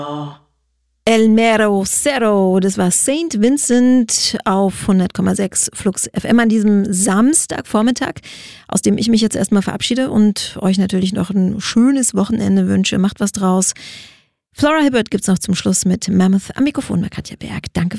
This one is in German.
El Mero Cerro, das war St. Vincent auf 100,6 Flux FM an diesem Samstagvormittag, aus dem ich mich jetzt erstmal verabschiede und euch natürlich noch ein schönes Wochenende wünsche. Macht was draus. Flora Hibbert gibt's noch zum Schluss mit Mammoth am Mikrofon bei Katja Berg. Danke